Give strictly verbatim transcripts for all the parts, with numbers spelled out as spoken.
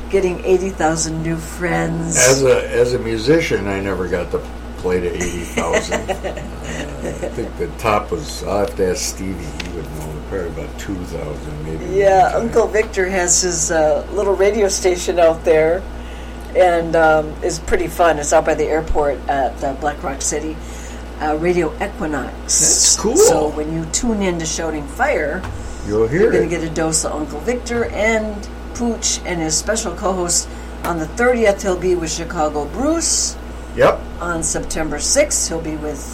getting eighty thousand new friends. As a as a musician, I never got to play to eighty thousand. uh, I think the top was, I'll have to ask Stevie, he would know, probably about two thousand maybe. Yeah, Uncle Victor has his uh, little radio station out there, and um, it's pretty fun. It's out by the airport at uh, Black Rock City. Uh, Radio Equinox. That's cool. So when you tune in to Shouting Fire, you'll hear you're it. going to get a dose of Uncle Victor and Pooch and his special co-host. On the thirtieth, he'll be with Chicago Bruce. Yep. On September sixth, he'll be with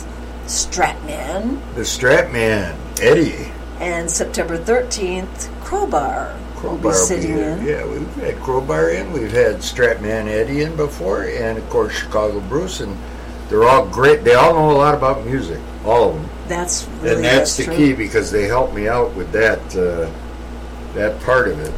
Stratman. The Stratman, Eddie. And September thirteenth, Crowbar. Crowbar will be sitting will be in. Yeah, we've had Crowbar in. We've had Stratman Eddie in before. And, of course, Chicago Bruce. And they're all great. They all know a lot about music. All of them. That's really And that's, that's the true. key, because they help me out with that, uh, that part of it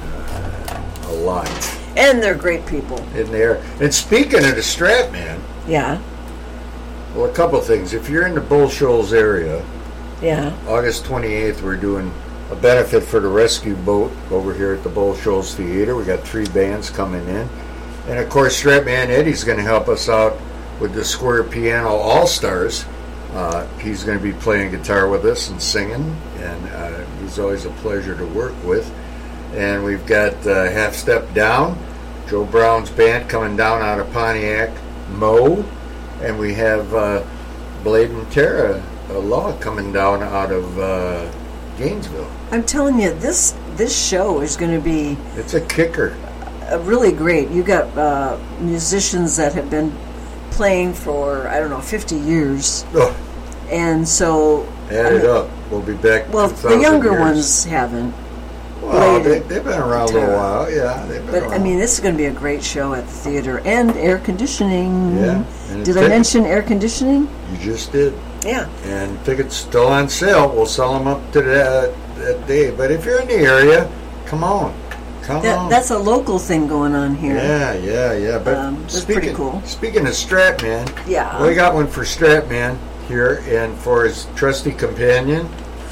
uh, a lot. And they're great people. In there. And speaking of the Stratman, Yeah. well, a couple things. If you're in the Bull Shoals area, Yeah. August twenty-eighth, we're doing a benefit for the rescue boat over here at the Bull Shoals Theater. We got three bands coming in. And, of course, Stratman Eddie's going to help us out with the Square Piano All-Stars. Uh, he's going to be playing guitar with us and singing, and uh, he's always a pleasure to work with. And we've got uh, Half Step Down, Joe Brown's band coming down out of Pontiac, Mo, and we have uh, Blade and Tara uh, Law coming down out of uh, Gainesville. I'm telling you, this this show is going to be It's a kicker. uh, really great. You got uh, musicians that have been playing for, I don't know, fifty years. Oh, And so... add I it mean, up. We'll be back Well, two the thousand younger years. ones haven't. Well, they, Blade they've been around a Tara. little while. Yeah, they've been But, around. I mean, this is going to be a great show at the theater. And air conditioning. Yeah, and Did it's I mention air conditioning? You just did. Yeah. And tickets still on sale. We'll sell them up to that, that day. But if you're in the area, come on. Come That, on. that's a local thing going on here. Yeah, yeah, yeah. But Um, that's speaking, pretty cool. Speaking of Stratman, Yeah. we got one for Stratman here, and for his trusty companion,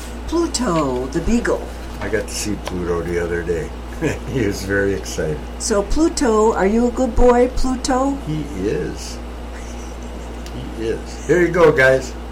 Pluto, the Beagle. I got to see Pluto the other day. He was very excited. So, Pluto, are you a good boy, Pluto? He is. He is. Here you go, guys.